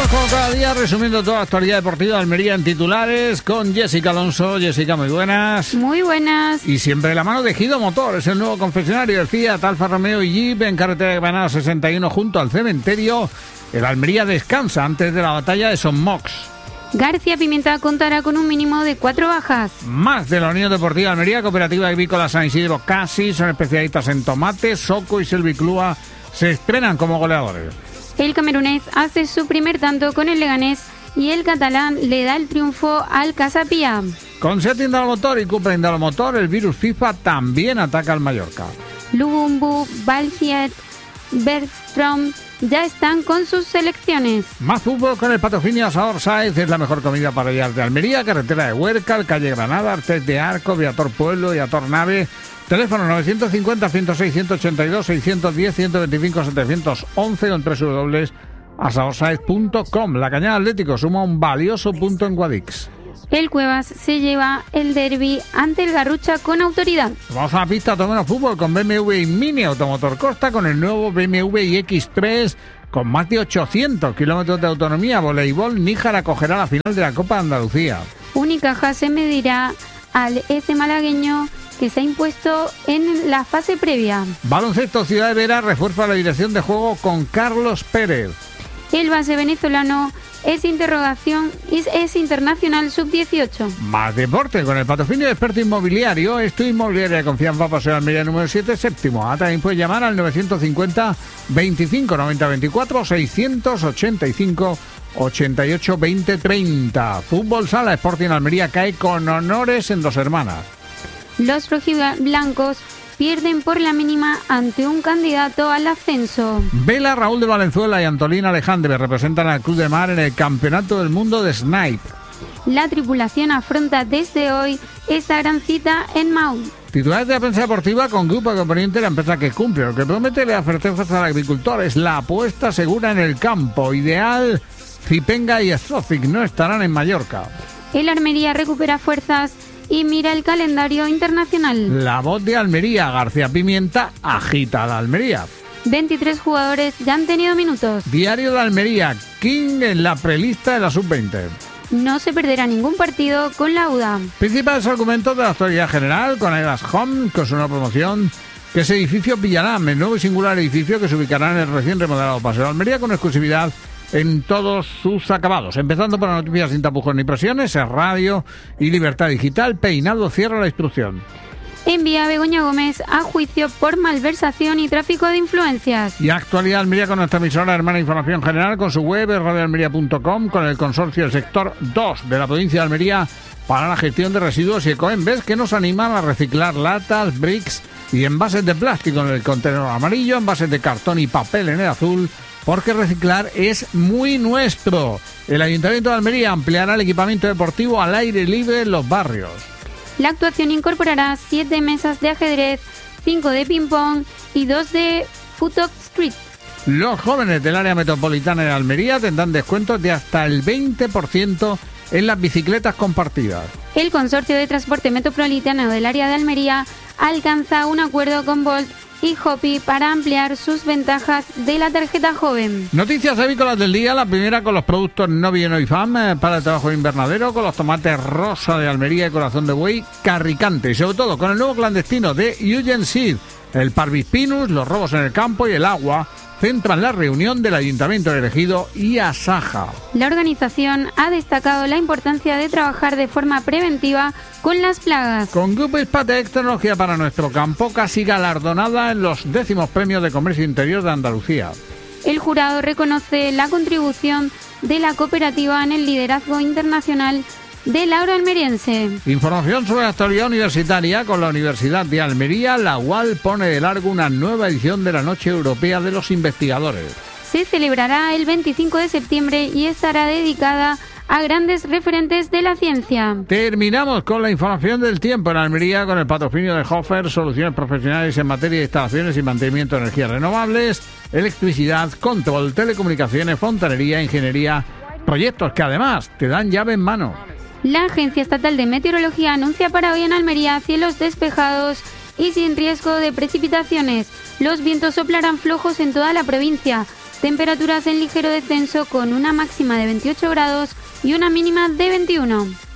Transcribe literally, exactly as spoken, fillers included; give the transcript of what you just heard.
Estamos como cada día resumiendo toda la actualidad deportiva de Almería en titulares con Jessica Alonso. Jessica, muy buenas. Muy buenas. Y siempre de la mano de Gido Motor, es el nuevo concesionario del Fiat, Alfa Romeo y Jeep en carretera de Granada sesenta y uno junto al cementerio. El Almería descansa antes de la batalla de Son Mox. García Pimienta contará con un mínimo de cuatro bajas. Más de la Unión Deportiva Almería, Cooperativa Agrícola San Isidro Casi, son especialistas en tomate, Soco y Silviclúa se estrenan como goleadores. El camerunés hace su primer tanto con el Leganés y el catalán le da el triunfo al Casa Pia. Con Seat Indalomotor y Cupra Indalomotor, el virus FIFA también ataca al Mallorca. Lubumbu, Balciet, Bergstrom ya están con sus selecciones. Más fútbol con el patrocinio Asador Sáez, es la mejor comida para llegar de Almería, carretera de Huércal, calle Granada, Artes de Arco, Viator Pueblo y Ator Nave. Teléfono novecientos cincuenta, ciento seis, ciento ochenta y dos, seiscientos diez, ciento veinticinco, setecientos once o en doble u doble u doble u punto asador sáez punto com. La Cañada Atlético suma un valioso punto en Guadix. El Cuevas se lleva el derbi ante el Garrucha con autoridad. Vamos a la pista, tomemos fútbol con B M W y Mini Automotor Costa, con el nuevo B M W i X tres con más de ochocientos kilómetros de autonomía. Voleibol, Níjar acogerá la final de la Copa de Andalucía. Unicaja se medirá al este malagueño que se ha impuesto en la fase previa. Baloncesto, Ciudad de Vera refuerza la dirección de juego con Carlos Pérez. El base venezolano es interrogación es, es internacional sub dieciocho. Más deporte con el patrocinio de Experto Inmobiliario. Esto Inmobiliaria de Confianza, Paseo de Almería número siete, séptimo. Ah, también puedes llamar al novecientos cincuenta, veinticinco, noventa, veinticuatro, seiscientos ochenta y cinco, ochenta y ocho, veinte, treinta. Fútbol Sala, Sporting Almería cae con honores en Dos Hermanas. Los rojiblancos pierden por la mínima ante un candidato al ascenso. Vela, Raúl de Valenzuela y Antolín Alejandre representan al Club de Mar en el Campeonato del Mundo de Snipe. La tripulación afronta desde hoy esta gran cita en Mau. Titulares de la prensa deportiva con Grupo Componente, la empresa que cumple. Lo que promete le da certezas al agricultor es la apuesta segura en el campo. Ideal, Zipenga y Zozic no estarán en Mallorca. El Almería recupera fuerzas y mira el calendario internacional. La voz de Almería, García Pimienta, agita a la Almería. veintitrés jugadores ya han tenido minutos. Diario de Almería, King en la prelista de la sub veinte. No se perderá ningún partido con la U D A. Principales argumentos de la actualidad general con Aidas Home, con su nueva promoción, que ese edificio Villarán, el nuevo y singular edificio que se ubicará en el recién remodelado Paseo de Almería con exclusividad en todos sus acabados. Empezando por las noticias sin tapujos ni presiones, es radio y libertad digital. Peinado cierra la instrucción. Envía a Begoña Gómez a juicio por malversación y tráfico de influencias. Y actualidad Almería con nuestra emisora hermana Información General, con su web radio almería punto com, con el consorcio del sector dos de la provincia de Almería para la gestión de residuos y Ecoembes, que nos animan a reciclar latas, bricks y envases de plástico en el contenedor amarillo, envases de cartón y papel en el azul, porque reciclar es muy nuestro. El Ayuntamiento de Almería ampliará el equipamiento deportivo al aire libre en los barrios. La actuación incorporará siete mesas de ajedrez, cinco de ping-pong y dos de Futok Street. Los jóvenes del área metropolitana de Almería tendrán descuentos de hasta el veinte por ciento en las bicicletas compartidas. El Consorcio de Transporte Metropolitano del área de Almería alcanza un acuerdo con Bolt y Hopi para ampliar sus ventajas de la tarjeta joven. Noticias avícolas del día, la primera con los productos Novi y Novifam eh, para el trabajo de invernadero, con los tomates rosa de Almería y corazón de buey Carricante, y sobre todo con el nuevo clandestino de Eugen Seed. El Parvispinus, los robos en el campo y el agua centran la reunión del Ayuntamiento de Ejido y Asaja. La organización ha destacado la importancia de trabajar de forma preventiva con las plagas. Con Grupo Hispatec, tecnología para nuestro campo, casi galardonada en los décimos premios de comercio interior de Andalucía. El jurado reconoce la contribución de la cooperativa en el liderazgo internacional del agroalmeriense. Información sobre la actualidad universitaria con la Universidad de Almería, la U A L pone de largo una nueva edición de la Noche Europea de los Investigadores. Se celebrará el veinticinco de septiembre y estará dedicada a grandes referentes de la ciencia. Terminamos con la información del tiempo en Almería con el patrocinio de Hofer, soluciones profesionales en materia de instalaciones y mantenimiento de energías renovables, electricidad, control, telecomunicaciones, fontanería, ingeniería, proyectos que además te dan llave en mano. La Agencia Estatal de Meteorología anuncia para hoy en Almería cielos despejados y sin riesgo de precipitaciones. Los vientos soplarán flojos en toda la provincia. Temperaturas en ligero descenso con una máxima de veintiocho grados y una mínima de veintiuno.